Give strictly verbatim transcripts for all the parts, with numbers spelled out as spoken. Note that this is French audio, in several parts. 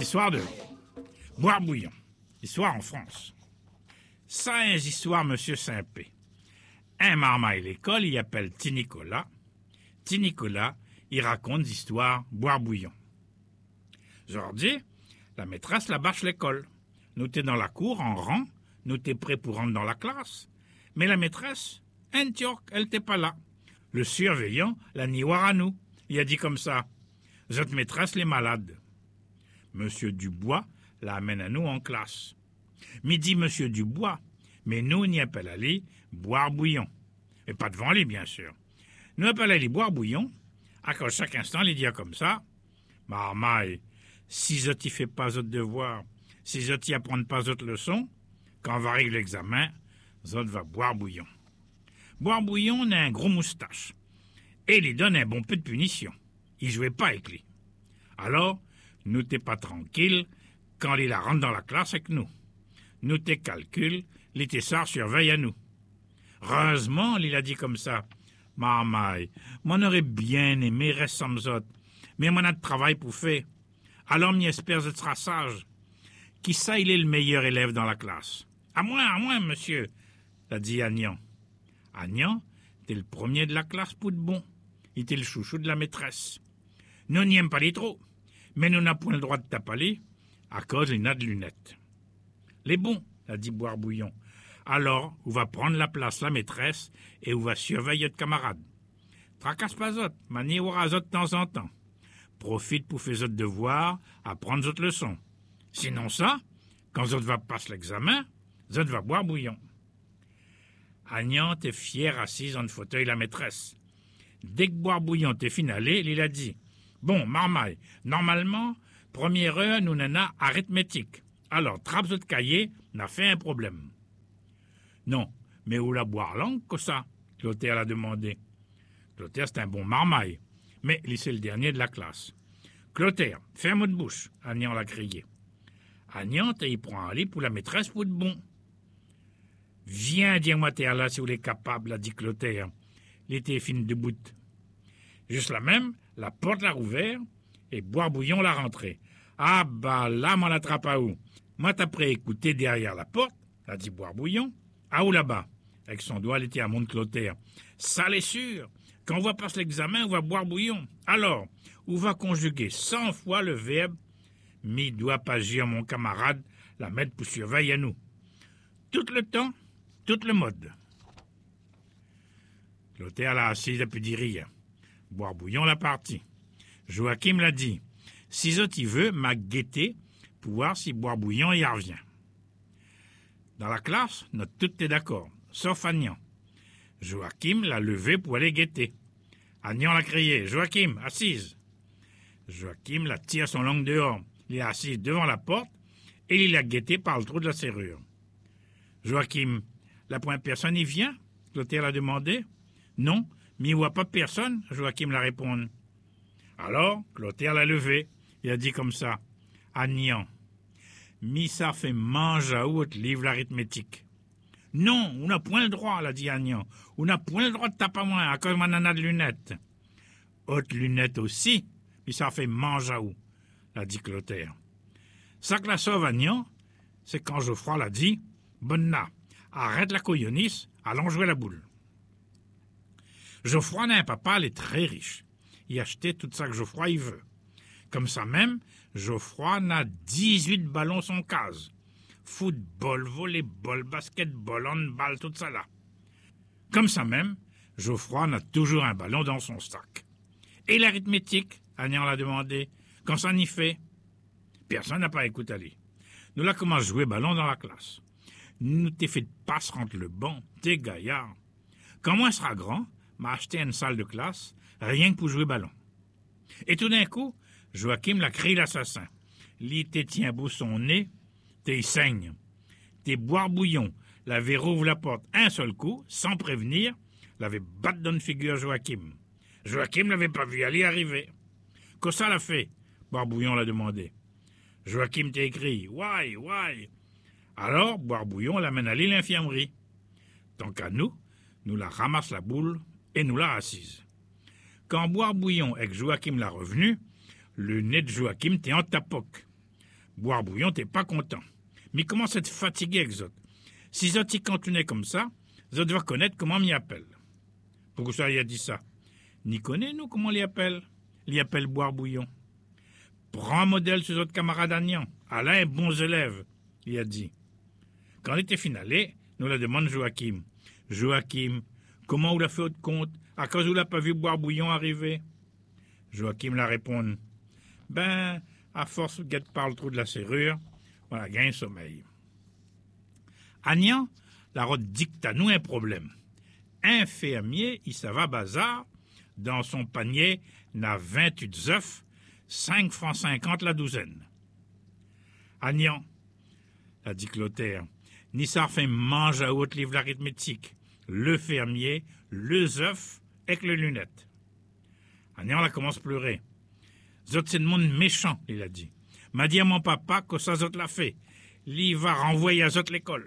Histoire de boire bouillon. Histoire en France. Ça, est histoire Monsieur Saint-Pé. Un marmaille l'école, il appelle Ti Nicolas. Ti Nicolas, il raconte l'histoire boire bouillon. Aujourd'hui, la maîtresse la bâche l'école. Nous t'es dans la cour, en rang, nous t'es prêt pour rentrer dans la classe. Mais la maîtresse, un tchork, elle t'est pas là. Le surveillant l'a niwar à nous. Il a dit comme ça, « Votre maîtresse les malade. » Monsieur Dubois l'amène à nous en classe. Midi, Monsieur Dubois, mais nous n'y appelle aller boire bouillon. Et pas devant lui, bien sûr. Nous appelle aller boire bouillon, à cause chaque instant, il dit comme ça, « Marmaille, si je t'y fais pas votre devoir, si je t'y apprends pas votre leçon, quand va arriver l'examen, je va boire bouillon. » Boire bouillon, on a un gros moustache. Et il lui donne un bon peu de punition. Il jouait pas avec lui. Alors, nous t'es pas tranquille quand il la rentre dans la classe avec nous. Nous t'es calcul, les tessards surveillent à nous. Heureusement, il a dit comme ça, « Marmaille, m'en aurait bien aimé reste sans m'zot, mais m'en a de travail pour faire. Alors m'y espère je seras sage. Qui ça, il est le meilleur élève dans la classe? À moi, à moi, monsieur, l'a dit Agnan. Agnan, t'es le premier de la classe pour de bon. Il était le chouchou de la maîtresse. Nous n'y aimons pas les trop, mais nous n'avons point le droit de taper à cause il n'a de lunettes. Les bons, a dit Boire Bouillon. Alors, on va prendre la place la maîtresse et on va surveiller notre camarade. Tracasse pas autres, manier ou de temps en temps. Profite pour faire votre devoir, apprendre votre leçon. Sinon ça, quand vous va passer l'examen, vous va boire bouillon. Agnan t'es fière assise dans le fauteuil la maîtresse. Dès que boire bouillon t'es finalé, il a dit, bon, marmaille, normalement, première heure, nous n'en a arithmétique. Alors, trappe votre cahier, n'a fait un problème. Non, mais où la boire langue que ça? Clotaire l'a demandé. Clotaire, c'est un bon marmaille, mais il c'est le dernier de la classe. Clotaire, ferme votre bouche, Agnan l'a crié. Agnan, t'y prend aller pour la maîtresse pour de bon. Viens, dis-moi, t'es là si vous êtes capable, a dit Clotaire. Il était fini de bout. Juste là même, la porte l'a rouvert et Boire Bouillon l'a rentré. Ah bah là, m'en attrape à où? Moi, t'après écouter derrière la porte, a dit Boire Bouillon. À où là-bas? Avec son doigt, il était à mon Clotaire. Ça l'est sûr. Quand on va passer l'examen, on va boire bouillon. Alors, on va conjuguer cent fois le verbe « mi doit pas agir mon camarade, la mettre pour surveiller à nous ». Tout le temps, tout le mode. Clotaire l'a assise et puis dit rien. Boire bouillon l'a parti. Joachim l'a dit. Si je t'y veux, m'a guetté pour voir si boire bouillon y revient. Dans la classe, notre tout est d'accord, sauf Agnan. Joachim l'a levé pour aller guetter. Agnan l'a crié. Joachim, assise. Joachim la tire son langue dehors. Il est assis devant la porte et il l'a guetté par le trou de la serrure. Joachim, la point personne y vient? Clotaire l'a demandé. Non, mais il voit pas personne, Joachim l'a répondu. Alors, Clotaire l'a levé. Il a dit comme ça. Agnan, mi ça fait mange à haute livre l'arithmétique. Non, on n'a point le droit, l'a dit Agnan. On n'a point le droit de taper à moi, à cause de ma nana de lunettes. Haute lunettes aussi, mais ça fait mange à où, l'a dit Clotaire. Ça que la sauve Agnan, c'est quand Geoffroy l'a dit, Bonna, arrête la couillonisse, allons jouer la boule. Geoffroy n'a un papa, il est très riche. Il achetait tout ça que Geoffroy y veut. Comme ça même, Geoffroy n'a dix-huit ballons son case. Football, volleyball, basketball, handball, tout ça là. Comme ça même, Geoffroy n'a toujours un ballon dans son sac. Et l'arithmétique, Agnan l'a demandé, quand ça n'y fait? Personne n'a pas écouté aller. Nous là commencé à jouer ballon dans la classe. Nous t'es fait de passe entre le banc, t'es gaillard. Quand moi sera grand, m'a acheté une salle de classe, rien que pour jouer ballon. Et tout d'un coup, Joachim l'a crié l'assassin. Li t'es tient beau son nez, t'es saigne. T'es boire bouillon, l'avait rouvre la porte un seul coup, sans prévenir, l'avait battu dans une figure Joachim. Joachim l'avait pas vu aller arriver. Que ça l'a fait? Boire bouillon l'a demandé. Joachim t'a écrit, why, why? Alors, Boire Bouillon l'amène à l'infirmerie. Tant qu'à nous, nous la ramasse la boule et nous la assise. Quand Boire Bouillon et que Joachim l'a revenu, le nez de Joachim t'est en tapoc. Boire bouillon, t'es pas content. Mais comment être fatigué avec zot? Si zot y continuait comme ça, zot va connaître comment m'y appelle. Pourquoi ça y a dit ça? N'y connaît, nous, comment l'y appelle? L'y appelle boire bouillon. Prends modèle sur notre camarade Agnan. Alain est bons élèves, il a dit. Quand il était finalé, nous la demande Joachim. Joachim, comment vous l'a fait au compte? À cause vous l'a pas vu boire bouillon arriver? Joachim la répond. Ben, à force où Guette parle trop de la serrure, on a gagné sommeil. Agnan, la route dicte à nous un problème. Un fermier, il s'en va bazar, dans son panier, n'a vingt-huit œufs, cinq francs cinquante la douzaine. Agnan, a dit Clotaire, ni ça fait mange à haute livre l'arithmétique, le fermier, le œuf, avec les lunettes. Agnan la commence à pleurer. Zot c'est le monde méchant, il a dit. M'a dit à mon papa que ça zot l'a fait. L'y va renvoyer à zot l'école.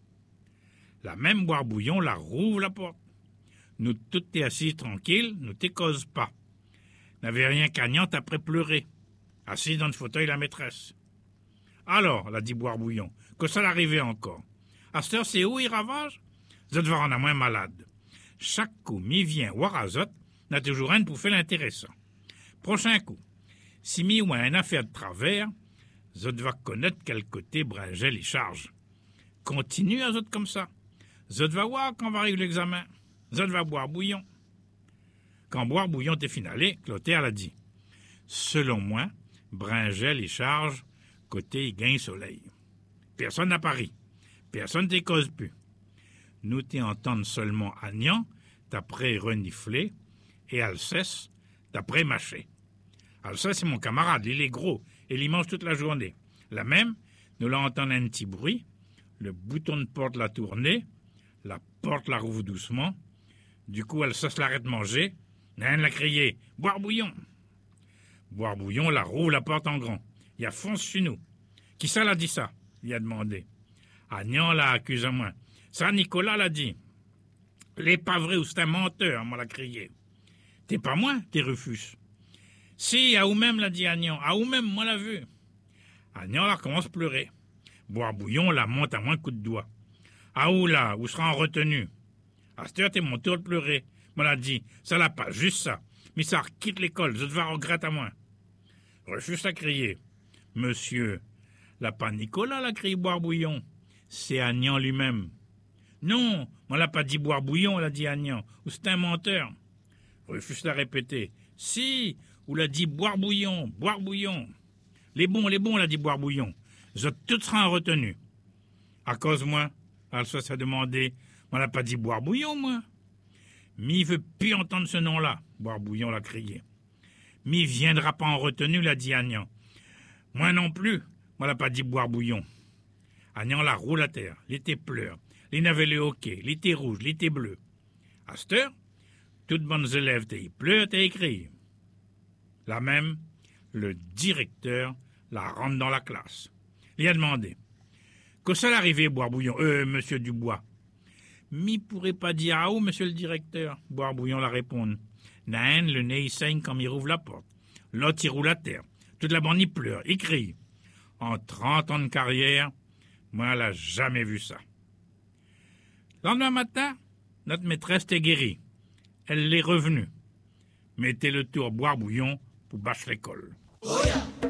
La même boire bouillon la rouvre la porte. Nous toutes t'es assis tranquille, nous t'es cause pas. N'avait rien qu'Agnan après pleurer. Assis dans le fauteuil la maîtresse. Alors, l'a dit boire bouillon, que ça l'arrivait encore. À cette heure, c'est où il ravage? Zot va rendre moins malade. Chaque coup, mi vient voir à zot, n'a toujours rien pour faire l'intéressant. Prochain coup, si mi ou une affaire de travers, zot va connaître quel côté Bringel y charge. Continue à zot comme ça. Zot va voir quand va arriver l'examen. Zot va boire bouillon. Quand boire bouillon t'est finalé, Clotaire l'a dit. Selon moi, Bringel y charge côté il gagne soleil. Personne n'a pari. Personne t'y cause plus. Nous t'y entendons seulement Agnan, d'après renifler, et Alceste, d'après mâcher. Alceste, c'est mon camarade, il est gros, et il mange toute la journée. La même, nous l'entendons un petit bruit, le bouton de porte la tournée, la porte la rouvre doucement. Du coup, Alceste l'arrête de manger, Nain l'a crié, boire bouillon. Boire bouillon, la rouvre la porte en grand. Il a fonce chez nous. Qui ça l'a dit ça? Il a demandé. Agnan l'a accusé à moi. Ça, Nicolas l'a dit. Les pas vrai ou c'est un menteur, moi l'a crié. T'es pas moi, t'es Rufus. Si, à ou même, l'a dit Agnan. À ou même, moi l'a vu. Agnan là commence à pleurer. Boire bouillon, la monte à moins coup de doigt. À où là, où sera en retenue? À cette heure, t'es mon tour de pleurer. Moi l'a dit, ça l'a pas, juste ça. Mais ça quitte l'école, je te vais regretter à moi. Rufus a crié. Monsieur, l'a pas Nicolas l'a crié boire bouillon. C'est Agnan lui-même. Non, on l'a pas dit boire bouillon, l'a dit Agnan. Ou c'est un menteur. Rufus l'a répété. Si, ou l'a dit boire bouillon, boire bouillon. Les bons, les bons, l'a dit boire bouillon. Je tout sera en retenue. À cause moi, Alsace a demandé, on l'a pas dit boire bouillon, moi. Mi veut plus entendre ce nom-là, boire bouillon l'a crié. Mi viendra pas en retenue, l'a dit Agnan. Moi non plus, moi l'a pas dit boire bouillon. Agnan la roule à terre, l'été pleure, les navets le hockey, l'été rouge, l'été bleu. À cette heure, toutes bonnes élèves t'es pleurent, t'es écrit. La même, le directeur la rentre dans la classe. Il a demandé. Que ça l'arrivait, boire bouillon, euh, monsieur Dubois. Mi pourrait pas dire à où, monsieur le directeur, boire bouillon la répondre. Nain, le nez, il saigne quand il rouvre la porte. L'autre, il roule à terre. Toute la bande, il pleure, il crie. En trente ans de carrière, moi, elle a jamais vu ça. Le lendemain matin, notre maîtresse était guérie. Elle l'est revenue. Mettez le tour boire bouillon pour bâcher l'école. Oh yeah.